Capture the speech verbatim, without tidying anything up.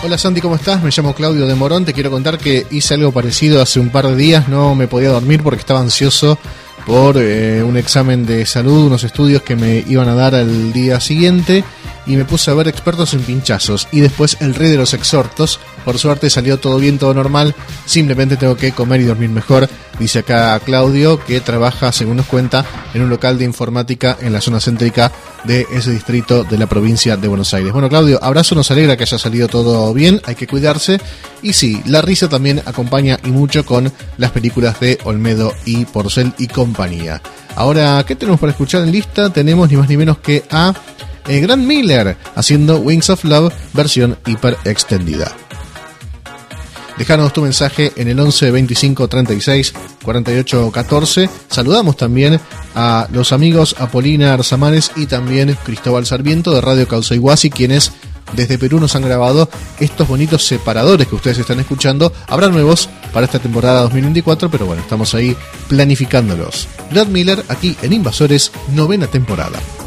Hola Santi, ¿cómo estás? Me llamo Claudio de Morón. Te quiero contar que hice algo parecido hace un par de días. No me podía dormir porque estaba ansioso por eh, un examen de salud, unos estudios que me iban a dar al día siguiente, y me puse a ver Expertos en Pinchazos y después El Rey de los Exhortos. Por suerte salió todo bien, todo normal, simplemente tengo que comer y dormir mejor. Dice acá Claudio, que trabaja, según nos cuenta, en un local de informática en la zona céntrica de ese distrito de la provincia de Buenos Aires. Bueno, Claudio, abrazo, nos alegra que haya salido todo bien, hay que cuidarse. Y sí, la risa también acompaña y mucho con las películas de Olmedo y Porcel y compañía. Ahora, ¿qué tenemos para escuchar en lista? Tenemos ni más ni menos que a eh, Grant Miller haciendo Wings of Love versión hiper extendida. Dejanos tu mensaje en el once veinticinco treinta y seis cuarenta y ocho catorce. Saludamos también a los amigos Apolina Arzamanes y también Cristóbal Sarmiento de Radio Causaiguasi, quienes desde Perú nos han grabado estos bonitos separadores que ustedes están escuchando. Habrá nuevos para esta temporada dos mil veinticuatro, pero bueno, estamos ahí planificándolos. Grant Miller aquí en Invasores, novena temporada.